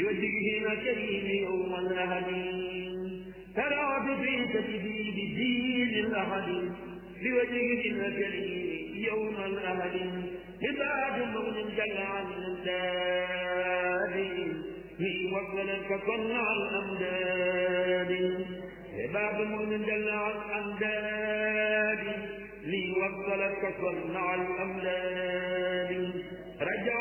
بوجهه الكريم يوم الأحد ترعد في كتفي بدين الأحد بوجهه الكريم يوم الأحد عباد مغن جل عن الأمداد في وصلك كصنع الأمداد عباد مغن جل عن الأمداد لي وصلك كصنع الأمداد رجع